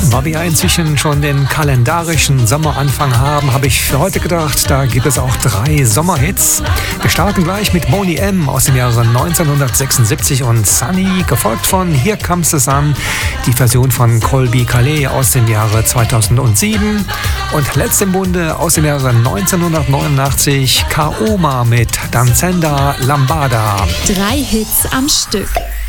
Da wir ja inzwischen schon den kalendarischen Sommeranfang haben, habe ich für heute gedacht, da gibt es auch 3 Sommerhits. Wir starten gleich mit Boney M. aus dem Jahre 1976 und Sunny, gefolgt von Here Comes the Sun, die Version von Colby Calais aus dem Jahre 2007 und letzt im Bunde aus dem Jahre 1989 Kaoma mit Danzenda Lambada. 3 Hits am Stück.